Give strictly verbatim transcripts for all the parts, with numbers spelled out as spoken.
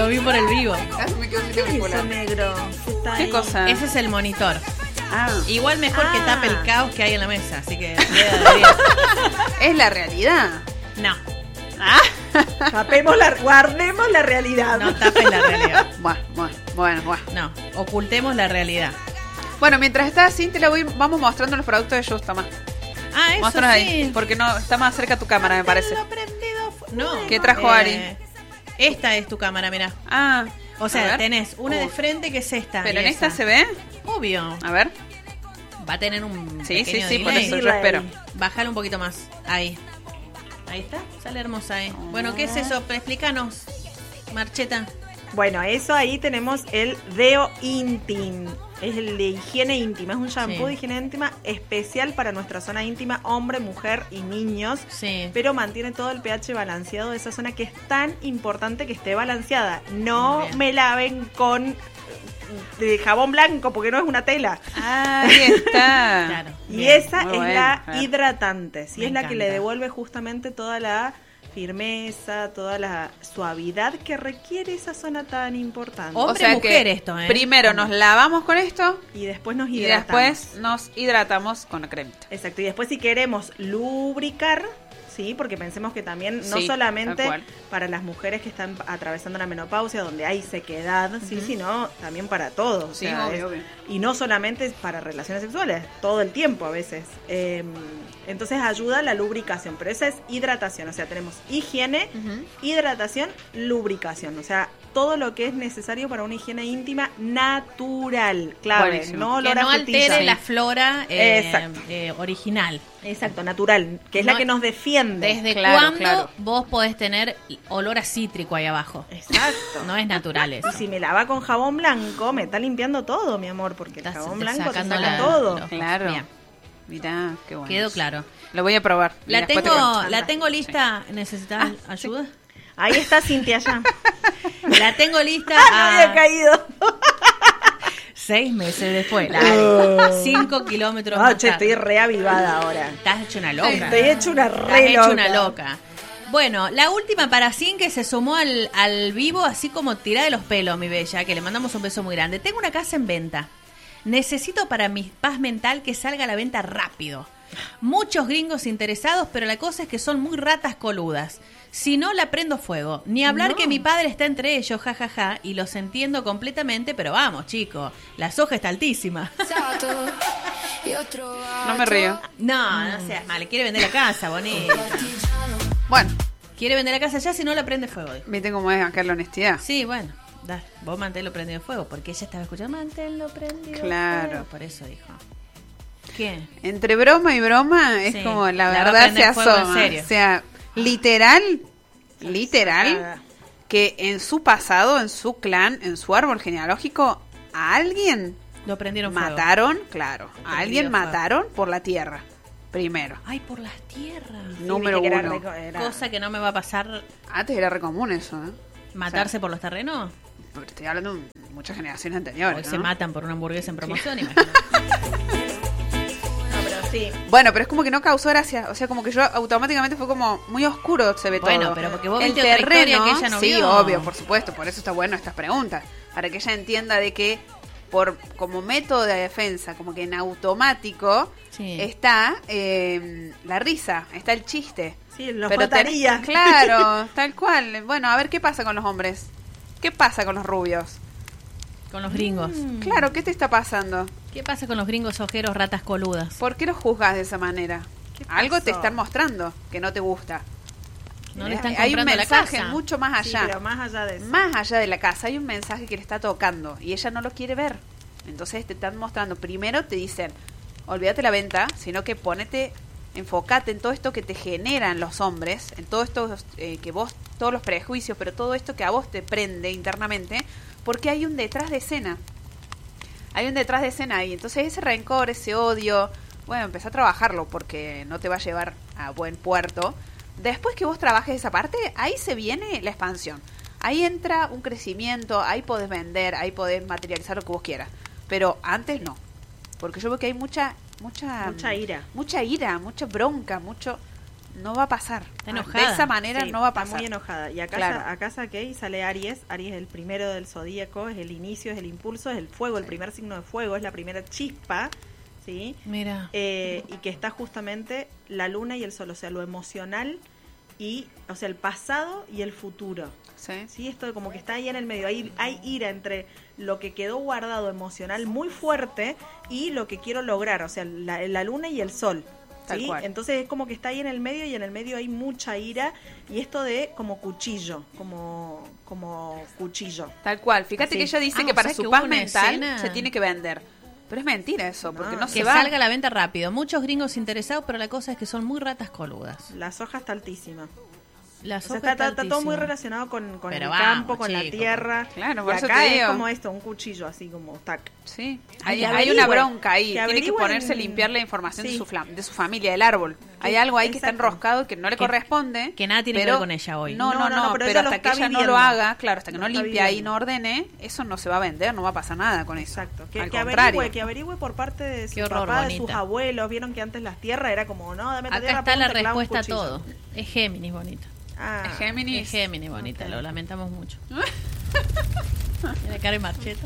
vi por el vivo. Casi me quedo sin ¿Qué es auricular. eso negro? Está ¿Qué ahí. cosa? Ese es el monitor. Ah, Igual mejor Ah. que tape el caos que hay en la mesa, así que queda de bien. es la realidad. No, Ah. Tapemos la, guardemos la realidad. no tapes la realidad. Bueno, bueno, bueno, bueno. No, ocultemos la realidad. Bueno, mientras está así, te la voy, vamos mostrando los productos de Justama. Ah, eso Muéstranos sí. ahí, porque no está más cerca tu cámara, me parece. Manténlo prendido fu- No. ¿Qué trajo Ari? Esta es tu cámara, mirá. Ah, O a sea, ver. tenés una de Uh, frente que es esta. Pero y en esta esa. se ve. Obvio. A ver. Va a tener un Sí, sí, pequeño sí, por delay. eso yo Delay. espero. Bájale un poquito más. Ahí. Ahí está. Sale hermosa ahí. Bueno, ¿qué es eso? Explícanos, Marcheta. Bueno, eso ahí tenemos el Deo Intim. Es el de higiene íntima. Es un shampoo Sí. de higiene íntima especial para nuestra zona íntima, hombre, mujer y niños. Sí. Pero mantiene todo el pH balanceado de esa zona que es tan importante que esté balanceada. No Bien. me laven con de jabón blanco porque no es una tela. Ahí está. Claro. Y Bien, esa muy es bueno. la A ver. hidratante. Sí, Me es la que le encanta. devuelve justamente toda la firmeza, toda la suavidad que requiere esa zona tan importante. Oh. Hombre, mujer esto, ¿eh? Primero nos lavamos con esto Y después nos y hidratamos. después nos hidratamos con la cremita. Exacto, y después si queremos lubricar, sí, porque pensemos que también no Sí, solamente tal cual. para las mujeres que están atravesando la menopausia, donde hay sequedad, sí, sino también para todos. o Sí, sea, obvio, es- obvio. Y no solamente para relaciones sexuales, todo el tiempo a veces. Eh, entonces ayuda a la lubricación, pero esa es hidratación, o sea, tenemos higiene, Ujú. hidratación, lubricación, o sea, todo lo que es necesario para una higiene íntima natural, clave, Buenísimo. no Que olor a no frutilla. altere la flora eh, Exacto. eh, original. Exacto, natural, que es No- la que nos defiende. ¿Desde Claro, cuándo claro. vos podés tener olor a cítrico ahí abajo? Exacto. No es natural eso. Y si me lava con jabón blanco, me está limpiando todo, mi amor, porque el Estás- jabón te blanco te sacando saca la- todo. los- Claro. Bien. Mirá, qué bueno. Quedó claro. Lo voy a probar. y La después te tengo, cuento. la tengo lista. ¿Necesitas Ah, ayuda? Ahí está Cintia ya. La tengo lista Ah, no había a caído. seis meses después. La- cinco kilómetros No, más che, tarde. estoy reavivada ahora. Estás hecho una loca. Estoy hecho una Estás re hecho loca. una loca. Bueno, la última para Sin que se sumó al, al vivo, así como tira de los pelos, mi bella, que le mandamos un beso muy grande. Tengo una casa en venta. Necesito para mi paz mental que salga a la venta rápido. Muchos gringos interesados, pero la cosa es que son muy ratas coludas. Si no, la prendo fuego. Ni hablar No. que mi padre está entre ellos, jajaja, y los entiendo completamente, pero vamos, chico, la soja está altísima. No me río. No, no seas mal, quiere vender la casa, bonita. Bueno, Quiere vender la casa ya, si no la prende fuego, dijo. viste cómo es acá la honestidad. Sí, bueno, da, vos manténlo prendido fuego, porque ella estaba escuchando, manténlo prendido Claro. fuego. Por eso dijo. ¿Qué? Entre broma y broma es Sí, como la la va a verdad se prender fuego en asoma. serio. O sea, literal, literal, Sacada. que en su pasado, en su clan, en su árbol genealógico, a alguien Lo prendieron fuego. mataron, claro, a alguien Prendido fuego. mataron por la tierra. Primero. Ay, por las tierras. Sí, Número viste que era uno. re- era- Cosa que no me va a pasar Antes era re común eso, ¿eh? matarse por los terrenos. Pero estoy hablando de muchas generaciones Hoy anteriores, se ¿no? matan por una hamburguesa en promoción, imagínate. No, pero sí. Bueno, pero es como que no causó gracia. O sea, como que yo automáticamente fue como muy oscuro se ve Bueno, todo. pero porque vos el viste otra historia terreno, que ella no sí, vio. obvio, por supuesto. Por eso está bueno estas preguntas. Para que ella entienda de que por como método de defensa, como que en automático Sí. está eh, la risa, está el chiste. Sí, los Pero te- mataría. claro, tal cual. Bueno, a ver qué pasa con los hombres. ¿Qué pasa con los rubios? Con los gringos. Claro, ¿qué te está pasando? ¿Qué pasa con los gringos ojeros, ratas coludas? ¿Por qué los juzgas de esa manera? ¿Qué Algo te pasó? están mostrando que no te gusta. No le están Hay un comprando la mensaje casa. mucho más Sí, allá. pero más allá de eso. Más allá de la casa hay un mensaje que le está tocando y ella no lo quiere ver. Entonces te están mostrando. Primero te dicen, olvídate la venta, sino que ponete, enfócate en todo esto que te generan los hombres, en todo esto eh, que vos, todos los prejuicios, pero todo esto que a vos te prende internamente, porque hay un detrás de escena. Hay un detrás de escena ahí. Entonces ese rencor, ese odio, bueno, empezá a trabajarlo porque no te va a llevar a buen puerto. Después que vos trabajes esa parte, ahí se viene la expansión. Ahí entra un crecimiento, ahí podés vender, ahí podés materializar lo que vos quieras. Pero antes no. Porque yo veo que hay mucha... Mucha, Mucha ira. Mucha ira, mucha bronca, mucho... no va a pasar. Está enojada. De esa manera Sí, no va a está pasar. muy enojada. Y acá, Claro. acá saqué y sale Aries. Aries es el primero del zodíaco, es el inicio, es el impulso, es el fuego, el primer signo de fuego, es la primera chispa, ¿sí? Mira. Eh, y que está justamente la luna y el sol, o sea, lo emocional y, o sea, el pasado y el futuro. Sí. Sí, esto como que está ahí en el medio. Hay, hay ira entre lo que quedó guardado emocional muy fuerte y lo que quiero lograr, o sea, la, la luna y el sol. Tal ¿sí? cual. Entonces es como que está ahí en el medio y en el medio hay mucha ira y esto de como cuchillo, como, como cuchillo. Tal cual. Fíjate Así. que ella dice Ah, que o para sea su que paz hubo una mental escena- se tiene que vender. Pero es mentira eso, porque no, No, se Que va. salga a la venta rápido. Muchos gringos interesados, pero la cosa es que son muy ratas coludas. La soja está altísima. La O sea, soja está, está- está todo muy altísima. relacionado con, con Pero el vamos, campo, con la chico. tierra. Claro, por y eso acá te es digo. como esto, un cuchillo así como tac. Sí, Ay, hay, que hay una averigüen, bronca ahí. que Tiene que averigüen. ponerse a limpiar la información de Sí. su flam- de su familia, del árbol. Hay algo ahí que está Exacto. enroscado que no le Que- corresponde. que nada tiene que pero- ver con ella hoy. No, no, No, no, no, no, pero, pero ella lo hasta que está ella no viviendo. lo haga, claro, hasta que Lo no está limpie ahí y viviendo. no ordene, eso no se va a vender, no va a pasar nada con eso. Exacto. Que, Al que contrario. averigüe, que averigüe por parte de su Qué horror, papá, de sus bonita. abuelos. Vieron que antes las tierras era como, no, dame tu Acá tierra, está la pum, te clavo un respuesta a cuchillo. todo. Es Géminis, bonita. Ah, Es Géminis. Es Géminis, bonita. Ok. Lo lamentamos mucho. Mira, cara de marcheta.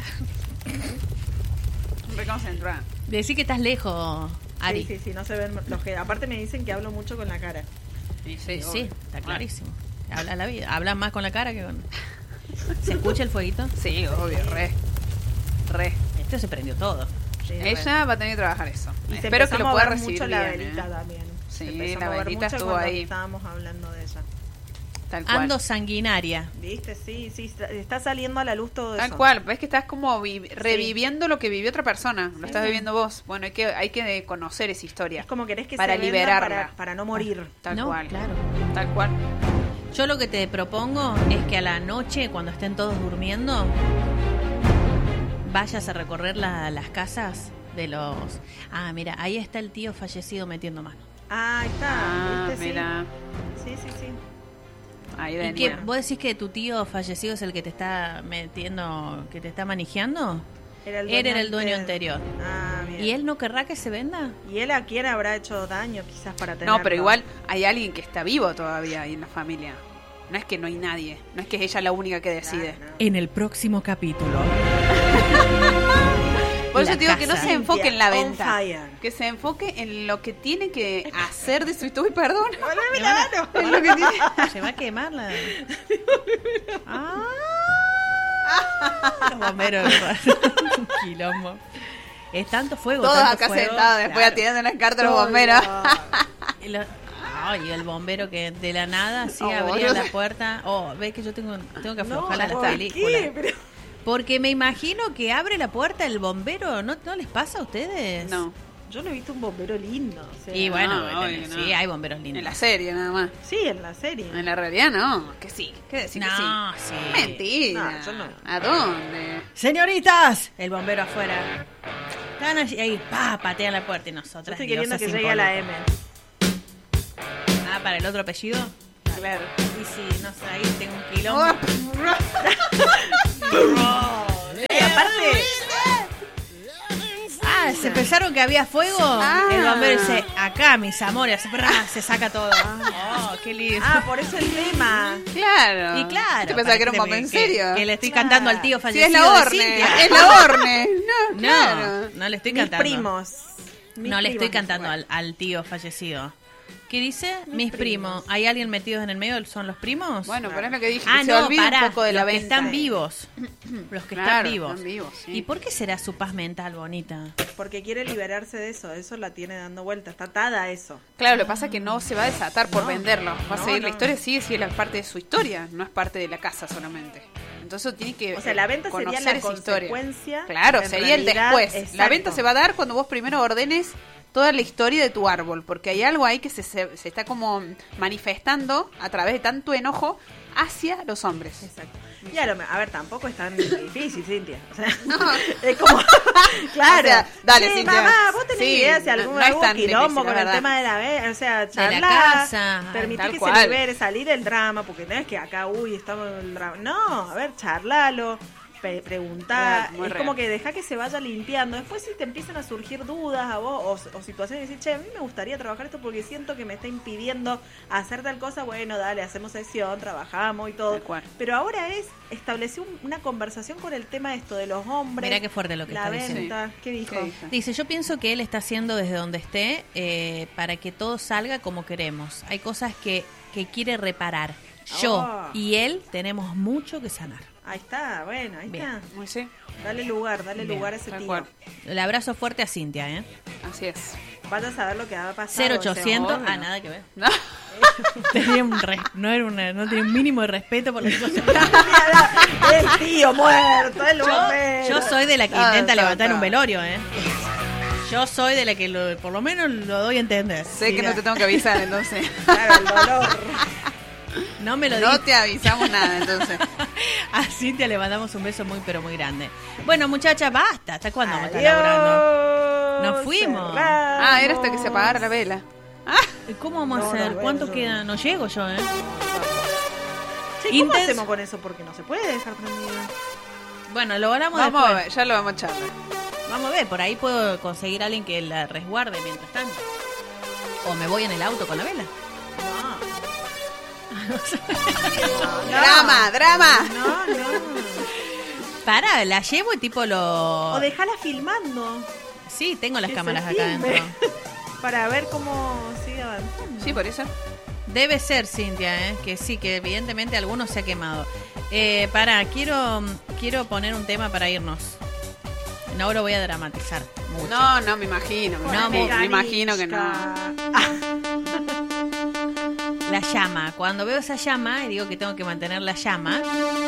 Reconcentrada. Decí que estás lejos, Ari. Sí, sí, sí, no se ven los que. Aparte me dicen que hablo mucho con la cara. Sí, Sí, obvio. está clarísimo. Habla la vida. Habla más con la cara que con... ¿Se escucha el fueguito? Sí, obvio, re. Re. Esto se prendió todo. Sí, Ella bueno. va a tener que trabajar eso. Y se Espero empezó que a lo pueda mover recibir mucho la bien, velita ¿eh? también. Sí, Se empezó la a mover velita mucho estuvo cuando ahí. estábamos hablando de ella. Tal cual. Ando sanguinaria. ¿Viste? Sí, sí, está- está saliendo a la luz todo Tal eso. cual, ves que estás como vi- reviviendo lo que vivió otra persona, lo estás Sí. viviendo vos. Bueno, hay que hay que conocer esa historia. Es como querés que para se venda liberarla. para, para no morir. Tal No, cual. claro. Tal cual. Yo lo que te propongo es que a la noche, cuando estén todos durmiendo, vayas a recorrer la- las casas de los... Ah, mira, ahí está el tío fallecido metiendo mano. Ah, ahí está. Ah, ¿viste? Sí. mira. Sí, sí, sí. Ahí ¿Y venía. qué, vos decís que tu tío fallecido es el que te está metiendo, que te está manejando? Era el Él era el dueño anterior. Ah, bien. ¿Y él no querrá que se venda? ¿Y él a quién habrá hecho daño quizás para tener? No, pero igual hay alguien que está vivo todavía ahí en la familia. No es que no hay nadie, no es que es ella la única que decide. En el próximo capítulo. Por eso La te digo que no casa. se enfoque en la On venta, fire. que se enfoque en lo que tiene que hacer de su historia. Uy, perdón. ¡Hola, Milano! Es lo que tiene- Se va a quemar la... Ah, los bomberos. Un quilombo. Es tanto fuego. Todos tanto acá fuego. sentados después Claro. atienden las cartas a los bomberos. Y lo- Ay, el bombero que de la nada sí Oh, abría no la sé. puerta. Oh, ves que yo tengo, tengo que No, aflojar las ¿por películas. qué? Pero- Porque me imagino que abre la puerta el bombero. ¿No, no les pasa a ustedes? No, Yo no he visto un bombero lindo. o sea, Y bueno, No, tenés- obvio que sí, no. hay bomberos lindos. en la serie nada más. Sí, en la serie. En la realidad no, que sí, que decir que No, sí. sí. Mentira. No, yo no. ¿A dónde? Señoritas, el bombero afuera. Están allí, ahí, pa, patean la puerta y Yo nosotras. estoy queriendo diosas que llegue a la impolutas. M. Ah, para el otro apellido. Claro. Y si, no sé, ahí tengo un quilombo. Y aparte, Ah, se pensaron que había fuego. Ah. El bombero dice, acá, mis amores, ¡prá! Se saca todo. Oh, qué lindo. ah, por eso el tema. Claro. Y claro. ¿Te pensás que era un para bomba en que- serio? Que le estoy Claro. cantando al tío Sí, fallecido es la de Orne. Cintia. Es la Orne. No, No, claro. no le estoy Mis cantando. primos. Mis No le estoy primos, cantando bueno. al, al tío fallecido. ¿Qué dice? Mis, primos. primos. ¿Hay alguien metido en el medio? ¿Son los primos? Bueno, pero es lo que dije. ah, que se no, olvida pará. un poco de la los que venta. están vivos. Los que Claro, están vivos. están vivos, sí. ¿Y por qué será su paz mental bonita? Porque quiere liberarse de eso. Eso la tiene dando vuelta. Está atada a eso. Claro, lo que pasa es que no se va a desatar por No, venderlo. Va a no, seguir no. la historia, sigue siendo parte de su historia, no es parte de la casa solamente. Entonces tiene que O sea, la venta sería conocer la esa historia. consecuencia. Claro, en sería el realidad, después. La exacto. venta se va a dar cuando vos primero ordenes toda la historia de tu árbol, porque hay algo ahí que se, se, se está como manifestando a través de tanto enojo hacia los hombres. Exacto. Y a, lo me- a ver, tampoco es tan difícil, Cintia. O sea, es como. claro. O sea, dale, Sí, Cintia. mamá, vos tenés Sí, idea si no- algún, no es algún tan quilombo difícil, la con el verdad. tema de la venta. O sea, la charlar. casa. Permitir Tal que cual. se libere, salir del drama, porque no es que acá, uy, estamos en el drama. No, a ver, charlalo. pre- preguntá, Real, muy es real. como que deja que se vaya limpiando. Después si te empiezan a surgir dudas a vos o, o situaciones y decís, che, a mí me gustaría trabajar esto porque siento que me está impidiendo hacer tal cosa, bueno, dale, hacemos sesión, trabajamos y todo. Tal cual. Pero ahora es establecer un- una conversación con el tema esto de los hombres. Mirá qué fuerte lo que la está diciendo. venta. ¿Qué dijo? ¿Qué dice? Dice, yo pienso que él está haciendo desde donde esté eh, para que todo salga como queremos. Hay cosas que, que quiere reparar. Yo Oh. y él tenemos mucho que sanar. Ahí está, bueno, ahí Bien. está. Muy sí, Dale lugar, dale Bien, lugar a ese tal tío. cual. El abrazo fuerte a Cintia, ¿eh? Así es. Vaya a saber lo que ha pasado. cero ochocientos. obvio. Ah, nada que ver. No. Tenía un res- no, era una, no tenía un mínimo de respeto por la situación. ese- el tío muerto, el Yo, bombero. yo soy de la que Ah, intenta está, levantar está. un velorio, ¿eh? Yo soy de la que lo- por lo menos lo doy a entender. Sé que Mira. no te tengo que avisar, entonces. Claro, el dolor. No me lo No digas. te avisamos nada, entonces. A Cintia le mandamos un beso muy, pero muy grande. Bueno, muchacha, basta. ¿Hasta cuándo vamos a estar laburando? Adiós. Nos fuimos. Cerramos. Ah, era hasta que se apagara la vela. ¿Cómo vamos No, a hacer? no, ¿Cuánto yo- queda? No llego yo, ¿eh? Che, ¿cómo Intenso. hacemos con eso? Porque no se puede dejar prendido. Bueno, lo hablamos Vamos a después. ver, ya lo vamos a charlar. Vamos a ver, por ahí puedo conseguir a alguien que la resguarde mientras tanto. O me voy en el auto con la vela. ¡Drama, drama! No, no. Para, la llevo y tipo lo... O dejala filmando. Sí, tengo las Que cámaras se acá filme. adentro. Para ver cómo sigue avanzando. Sí, por eso. Debe ser, Cintia, ¿eh? Que sí, que evidentemente alguno se ha quemado. Eh, para, quiero, quiero poner un tema para irnos. No lo voy a dramatizar mucho. No, no, me imagino. Me, No, imagino, me- me imagino que no. La llama. Cuando veo esa llama y digo que tengo que mantener la llama,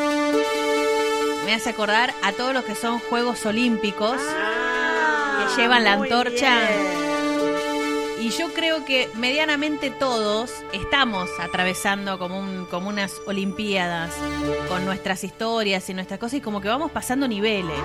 me hace acordar a todos los que son Juegos Olímpicos Ah, que llevan la muy antorcha. bien. Y yo creo que medianamente todos estamos atravesando como, un, como unas olimpiadas con nuestras historias y nuestras cosas y como que vamos pasando niveles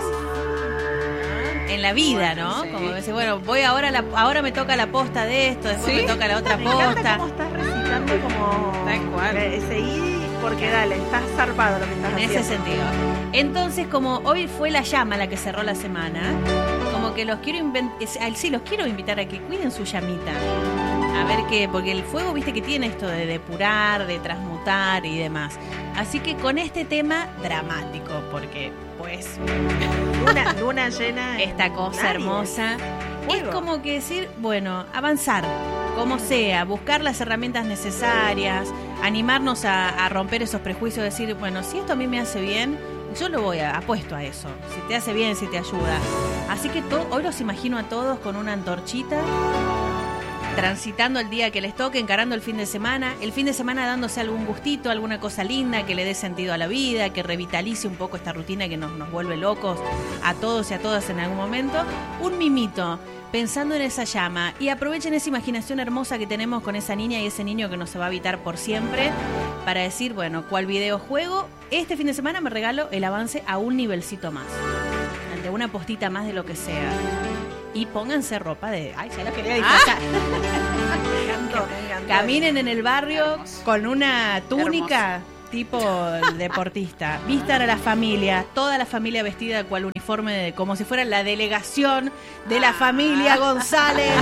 en la vida, Bueno, ¿no? sí. Como decir, bueno, voy ahora, a la, ahora me toca la posta de esto, después ¿Sí? me toca la otra Me encanta posta. cómo estás recitando como Tal cual. eh, seguí porque dale, estás zarpado lo que estás En haciendo. ese sentido. Entonces, como hoy fue la llama la que cerró la semana, como que los quiero inven- es- al- sí, los quiero invitar a que cuiden su llamita. A ver qué, porque el fuego, viste que tiene esto de depurar, de transmutar y demás. Así que con este tema dramático, porque pues Luna, luna llena. en esta cosa Aries. hermosa Fuego. es como que decir, bueno, avanzar, como sea, buscar las herramientas necesarias, animarnos a, a romper esos prejuicios, decir, bueno, si esto a mí me hace bien, yo lo voy a apuesto a eso. Si te hace bien, si te ayuda. Así que to- hoy los imagino a todos con una antorchita, transitando el día que les toque, encarando el fin de semana, el fin de semana dándose algún gustito, alguna cosa linda que le dé sentido a la vida, que revitalice un poco esta rutina que nos, nos vuelve locos a todos y a todas en algún momento. Un mimito, pensando en esa llama, y aprovechen esa imaginación hermosa que tenemos con esa niña y ese niño que nos se va a habitar por siempre, para decir, bueno, ¿cuál videojuego? Este fin de semana me regalo el avance a un nivelcito más, ante una postita más de lo que sea. Y pónganse ropa de... Ay, ya lo quería disfrazar. Me encantó, me encantó. Caminen en el barrio Hermoso. con una túnica tipo deportista. Vistan a la familia, toda la familia vestida cual uniforme, de- como si fuera la delegación de la familia González.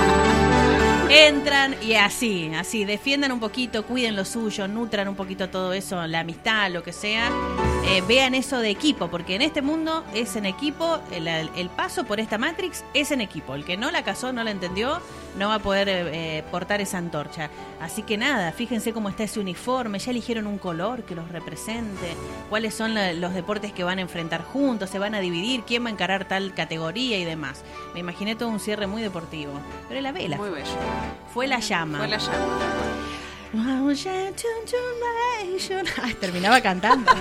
Entran y así, así, defiendan un poquito, cuiden lo suyo, nutran un poquito todo eso, la amistad, lo que sea. Eh, vean eso de equipo, porque en este mundo es en equipo, el, el paso por esta Matrix es en equipo. El que no la casó, no la entendió, no va a poder eh, portar esa antorcha. Así que nada, fíjense cómo está ese uniforme, ya eligieron un color que los represente, cuáles son la- los deportes que van a enfrentar juntos, se van a dividir, quién va a encarar tal categoría y demás. Me imaginé todo un cierre muy deportivo, pero la vela Muy bello. fue la llama. Fue la llama. Ay, terminaba cantando.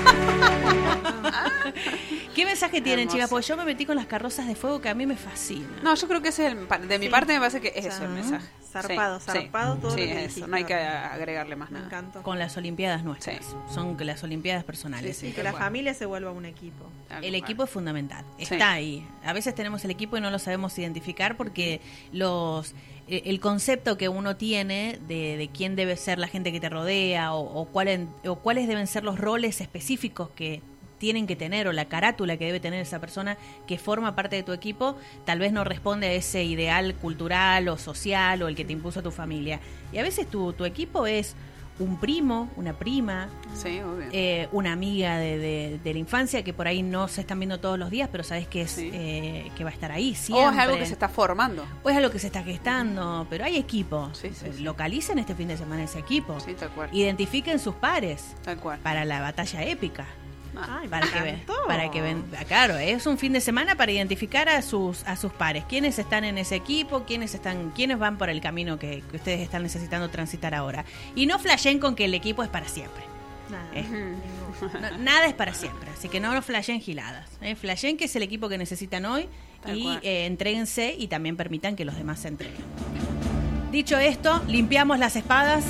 ¿Qué mensaje tienen, Hermoso. chicas? Porque yo me metí con las carrozas de fuego que a mí me fascina. No, yo creo que ese es el, pa- de mi Sí. parte me parece que es eso el Ah, mensaje. zarpado, Sí, zarpado sí. todo Sí, lo que eso, dijiste, no hay que ¿verdad? agregarle más Me nada. encantó. Con las olimpiadas nuestras. Sí. Son que las olimpiadas Sí, personales. sí, que tal la cual. familia se vuelva un equipo. Tal El cual. equipo es fundamental, Sí. está ahí. A veces tenemos el equipo y no lo sabemos identificar porque los eh, el concepto que uno tiene de, de quién debe ser la gente que te rodea o, o, cuál en- o cuáles deben ser los roles específicos que tienen que tener o la carátula que debe tener esa persona que forma parte de tu equipo, tal vez no responde a ese ideal cultural o social o el que te impuso tu familia. Y a veces tu, tu equipo es un primo, una prima, Sí, obvio. eh, una amiga de, de, de la infancia que por ahí no se están viendo todos los días, pero sabes que es Sí. eh, que va a estar ahí siempre. O es algo que se está formando. O es algo que se está gestando, pero hay equipo. Sí, sí, sí. Localicen este fin de semana ese equipo. Sí, tal cual. Identifiquen sus pares Tal cual. para la batalla épica. Ah, Ay, Para me que, ven, encantó. para que ven, claro, es un fin de semana para identificar a sus a sus pares, quiénes están en ese equipo, quiénes están, quiénes van por el camino que, que ustedes están necesitando transitar ahora. Y no flashen con que el equipo es para siempre. Nada. Eh. Ujú. No, nada es para siempre, así que no nos flashen giladas. Eh. Flashen que es el equipo que necesitan hoy Tal y cual. eh, entréguense y también permitan que los demás se entreguen. Dicho esto, limpiamos las espadas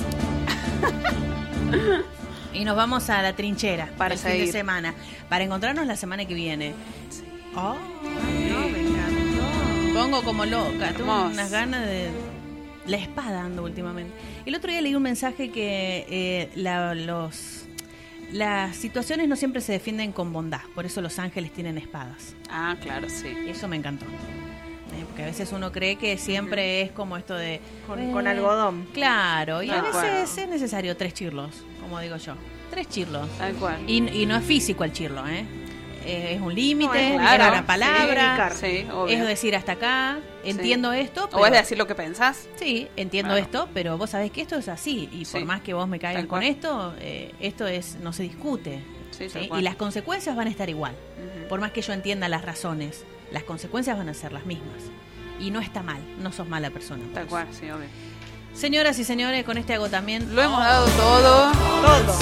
y nos vamos a la trinchera Para el fin de seguir. semana, para encontrarnos la semana que viene. Oh, No, me encantó. pongo como loca, tengo Hermoso. unas ganas de... La espada ando últimamente. El otro día leí un mensaje que eh, la- los... las situaciones no siempre se defienden con bondad, por eso los ángeles tienen espadas. Ah, claro, sí. Y eso me encantó. Eh, porque a veces uno cree que siempre es como esto de... Con, eh, con algodón. Claro, y a Tal veces cual. es necesario tres chirlos, como digo yo. Tres chirlos. Tal cual. Y, y no es físico el chirlo, ¿eh? Eh, es un No, límite, es claro, es una sí, palabra, comunicar. Sí, obvio. es decir hasta acá, entiendo esto, pero... O es decir lo que pensás. Sí, entiendo Claro. esto, pero vos sabés que esto es así, y por Sí. más que vos me caigan Tal con cual. esto, eh, esto es no se discute. Sí, ¿sí? tal Y cual. las consecuencias van a estar igual. Ujú. Por más que yo entienda las razones, las consecuencias van a ser las mismas. Y no está mal, no sos mala persona. por Tal eso. cual, sí, obvio. Señoras y señores, con este agotamiento... Lo hemos dado todo. Todo.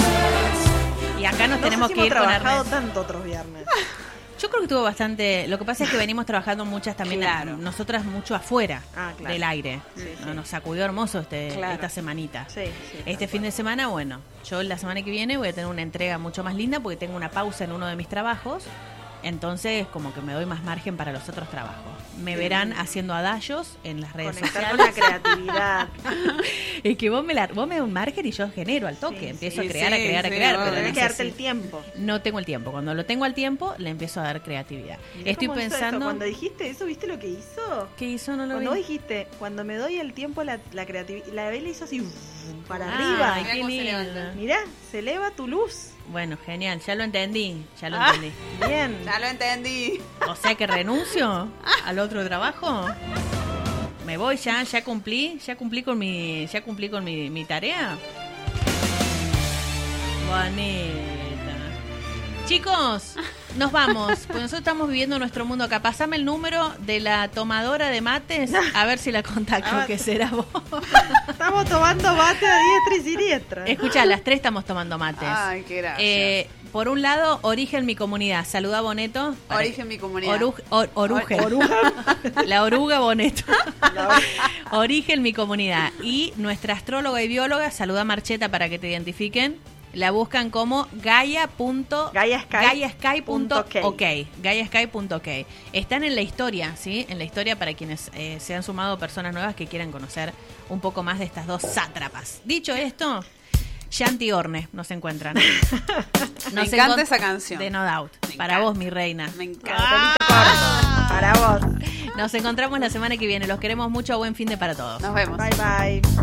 Y acá nos No tenemos sé si que hemos ir con trabajado Ernest. tanto otros viernes. Yo creo que estuvo bastante... Lo que pasa es que venimos trabajando muchas también, Claro. nosotras mucho afuera Ah, claro. del aire. Sí, No, sí. Nos sacudió hermoso este, Claro. esta semanita. Sí, sí. Este fin de semana, bueno, yo la semana que viene voy a tener una entrega mucho más linda porque tengo una pausa en uno de mis trabajos, entonces como que me doy más margen para los otros trabajos. Me verán haciendo adallos en las redes Conectar sociales. con la creatividad. Es que vos me, la, vos me das un margen y yo genero al toque, Sí, empiezo sí, a crear, a sí, crear, a sí, crear. obvio. Pero Tenés que darte el necesito- tiempo. no tengo el tiempo. Cuando lo tengo al tiempo, le empiezo a dar creatividad. Mirá Estoy cómo hizo eso. pensando... Cuando dijiste eso, ¿viste lo que hizo? ¿Qué hizo? No lo Cuando vos vi. dijiste, cuando me doy el tiempo, la, la creatividad. La vela hizo así, para Ay, arriba. qué cómo se lindo. levanta. Mirá, se eleva tu luz. Bueno, genial, ya lo entendí, ya lo Ah. entendí. Bien. Ya lo entendí. O sea que renuncio al otro trabajo. Me voy ya, ya cumplí, ya cumplí con mi, ya cumplí con mi, mi tarea. Bonita. Chicos, nos vamos, pues nosotros estamos viviendo nuestro mundo acá. Pasame el número de la tomadora de mates, a ver si la contacto, Ah, que será vos. Estamos tomando mate a diestra y siniestra. Escucha, las tres estamos tomando mates. Ay, qué gracias. Eh, por un lado, Origen Mi Comunidad. Saluda a Boneto. Para- Origen Mi Comunidad. Oruj- or- oruge. Oruga. La oruga Boneto. La- Origen Mi Comunidad. Y nuestra astróloga y bióloga, saluda a Marcheta para que te identifiquen. La buscan como gaia. GaiaSky GaiaSky punto punto ok. GaiaSky punto ok. Están en la historia, ¿sí? En la historia para quienes eh, se han sumado personas nuevas que quieran conocer un poco más de estas dos sátrapas. Dicho esto, Shanti Orne nos encuentran. Me Nos encanta encont- esa canción. De No Doubt. Me Para encanta. vos, mi reina. Me encanta. Cartelito corto. Para vos. Nos encontramos la semana que viene. Los queremos mucho. Buen fin de para todos. Nos vemos. Bye bye.